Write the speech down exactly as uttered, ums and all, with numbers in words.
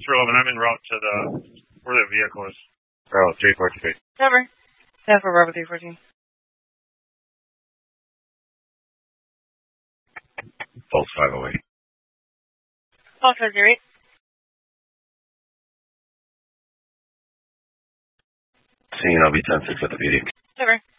three eleven. I'm en route to the where the vehicle is. Oh, three fourteen. Cover. That's for Bravo three fourteen. Pulse five oh eight. Pulse five zero eight. Seeing I'll be ten six at the P D. Cover.